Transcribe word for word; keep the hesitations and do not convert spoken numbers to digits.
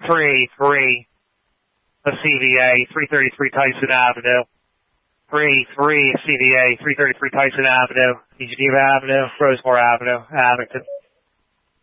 three three of C V A, three thirty-three Tyson Avenue. three three of C V A, three thirty-three Tyson Avenue, Geneva Avenue, Rosemore Avenue, Abington.